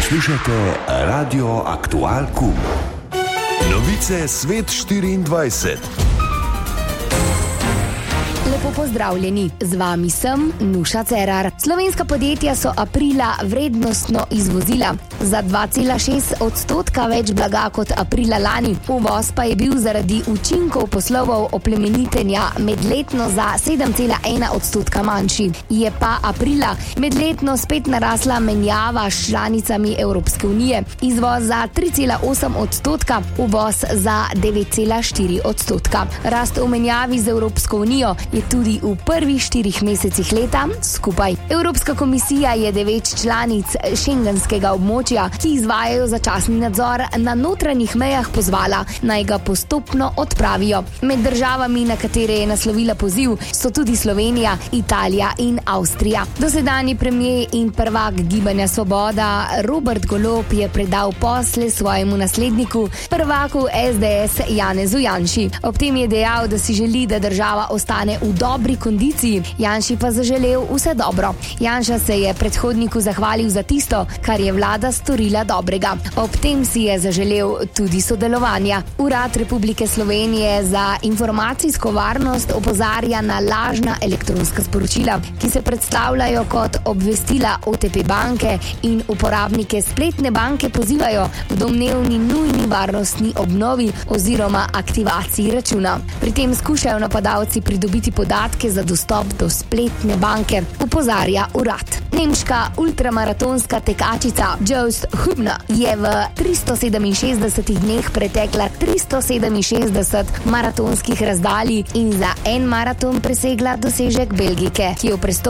Poslušajte Radio Aktual Q. Novice Svet 24. Lepo pozdravljeni, z vami sem Nuša Cerar. Slovenska podjetja so aprila vrednostno izvozila za 2,6% več blaga kot aprila lani. Uvoz pa je bil zaradi učinkov poslovov oplemenitenja medletno za 7,1% manjši. Je pa aprila medletno spet narasla menjava s članicami Evropske unije. Izvoz za 3,8%, uvoz za 9,4%. Rast v menjavi z Evropsko unijo je tudi v prvih 4 mesecih leta skupaj. Evropska komisija je 9 članic šengenskega območja, ki izvajajo začasni nadzor na notranjih mejah, pozvala, naj ga postopno odpravijo. Med državami, na katere je naslovila poziv, so tudi Slovenija, Italija in Avstrija. Dosedanji premier in prvak Gibanja Svoboda Robert Golob je predal posle svojemu nasledniku, prvaku SDS Janezu Janši. Ob tem je dejal, da si želi, da država ostane v dobri kondiciji, Janši pa zaželel vse dobro. Janša se je predhodniku zahvalil za tisto, kar je vlada storila dobrega. Ob tem si je zaželel tudi sodelovanja. Urad Republike Slovenije za informacijsko varnost opozarja na lažna elektronska sporočila, ki se predstavljajo kot obvestila OTP banke, in uporabnike spletne banke pozivajo k domnevni nujni varnostni obnovi oziroma aktivaciji računa. Pri tem skušajo napadalci pridobiti podatke za dostop do spletne banke, opozarja urad. Nemška ultramaratonska tekačica Jost Hübner je v 367 dneh pretekla 367 maratonskih razdalj in za en maraton presegla dosežek Belgijke, ki je v prestolnici